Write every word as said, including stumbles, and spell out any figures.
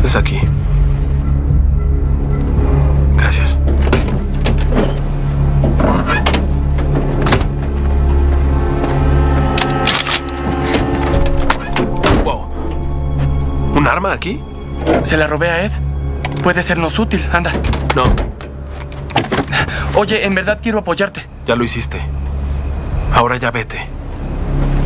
Es aquí. Gracias. Wow. ¿Un arma aquí? Se la robé a Ed. Puede sernos útil. Anda. No. Oye, en verdad quiero apoyarte. Ya lo hiciste. Ahora ya vete.